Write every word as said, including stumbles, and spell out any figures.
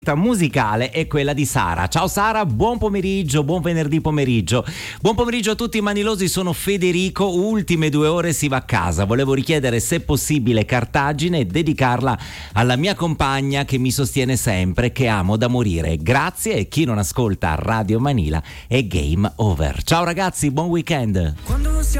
musicale è quella di Sara. Ciao Sara, buon pomeriggio, buon venerdì pomeriggio. Buon pomeriggio a tutti i manilosi, sono Federico. Ultime due ore si va a casa. Volevo richiedere se possibile Cartagine e dedicarla alla mia compagna che mi sostiene sempre, che amo da morire. Grazie, e chi non ascolta Radio Manila è game over. Ciao ragazzi, buon weekend. Quando